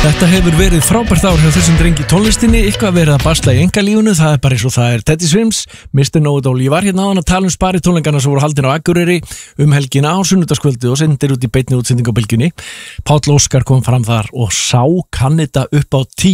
Þetta hefur verið frábært ár hjá þessum drengi í tónlistinni, eitthvað verið að basla í engalífunu, það bara eins og það Teddy Swims, Mr. Know-It-All. Ég var hérna áðan að tala spari tónleikana sem voru haldin á Akureyri helgina á sunnudagskvöldi og sendir út í beinni útsendingu á Bylgjunni. Páll Óskar kom fram þar og sá kann þetta upp á 10.